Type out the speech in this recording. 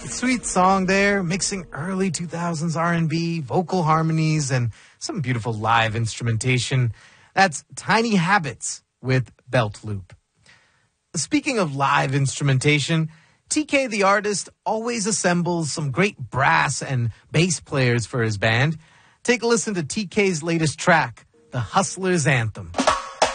Sweet song there, mixing early 2000s R&B, vocal harmonies, and some beautiful live instrumentation. That's Tiny Habits with Belt Loop. Speaking of live instrumentation, TK the artist always assembles some great brass and bass players for his band. Take a listen to TK's latest track, The Hustler's Anthem.